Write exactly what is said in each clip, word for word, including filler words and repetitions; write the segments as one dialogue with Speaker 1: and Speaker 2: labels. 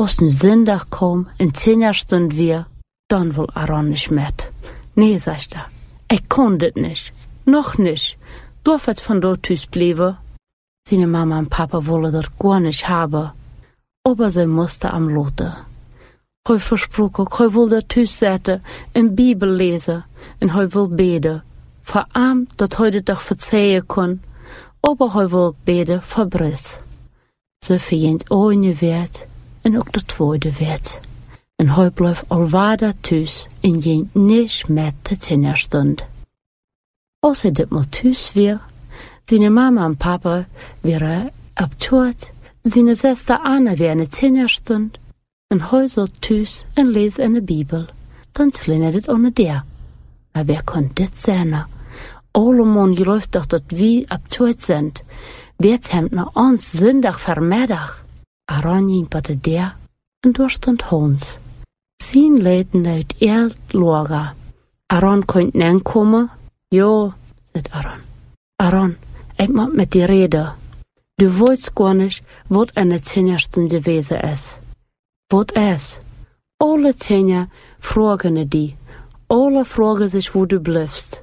Speaker 1: Als een zondag komt en tien jaar stond weer, dan wil Aaron niet met. Nee, zegt hij, ik kon dit niet. Nog niet. Durf het van dort thuis blijven. Zijn mama en papa willen dat gar niet hebben. Aber zij moesten hem laten. Hij versprook ook, hij wil dat thuis zetten, een Bijbel lezen en hij wil bidden. Voor hem dat hij de dag verzetten kon, aber hij wil ook bidden voor Bris. Ze verjent ooit werd en ook de tweede werd. En hij bleef alwaar thuis en ging niet met de tienerstond. Als hij dit maar thuis weer, zijn mama en papa waren op toert, zijn zuster Anna weer in de tienerstond, en hij zat thuis en lees in de Bijbel. Dan slingert het onder der. Maar wer kon dit zijn? Allemaal gelooft toch dat we op toert zijn. Werd hem naar ons zondag vermiddag. Aaron ging bij de deur en daar stond Hans. Zijn leiden uit heel lager. Aaron kon niet komen. Jo, zei Aaron. Aaron, ik moet met die reden. Du weet gewoon niet wat in de tienerstond geweest is. Wat is? Alle tiener vragen die. Alle vragen zich waar du blijft.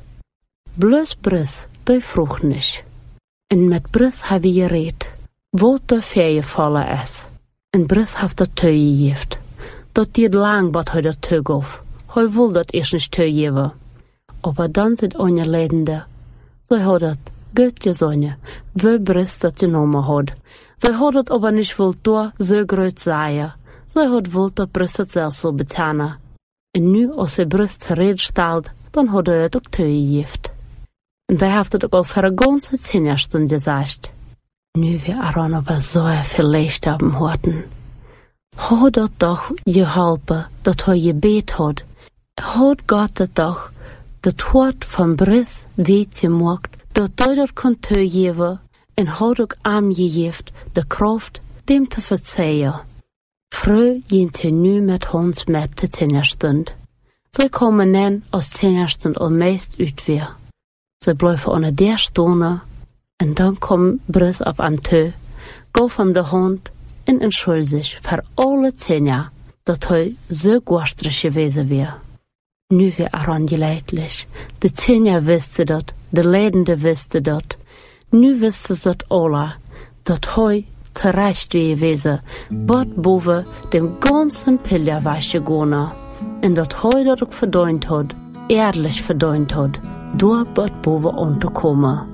Speaker 1: Blus Bris, die vroeg niet. En met Bris hebben we gereed. Wat de ferie vallen is. En Bris heeft dat toegegeven. Dat duurt lang wat hij dat toegaf. Hij wil dat eerst niet toegeven. Maar dan zit onze leidende. Zij had dat goed gezongen. Wil Bris dat genomen had. Zij had het aber niet wil door zo groot zijn. Zij had wil dat Bris het zelf zal betalen. En nu als hij Bris terecht stelt, dan had hij het ook toegegeven. En hij heeft het ook al voor een ganze tienerstond gezegd. Nu weer Aaron aber zo veel leest hebben hoorden. Had dat toch geholpen dat hij gebed had. Had God het toch het woord van Bris weet gemaakt dat hij dat kon toegeven en had ook aangegeven de kracht dem te verzetten. Vroeg ging hij nu met ons met de tienerstond. Zij komen nen als tienerstond al meest uit weer. Zij blijven onder der stonden en dan komt Bris op hem toe, gaf hem de hand en entschuldigt zich voor alle tien jaar dat hij zo gorstig geweest was. Nu weer Aaron geleidelijk. De tien jaar wisten dat, de leidende wisten dat. Nu wisten ze dat alle, dat hij terecht geweest wat boven de ganzen piljar was gegaan. En dat hij dat ook verdiend had, eerlijk verdiend had, door wat boven om te komen.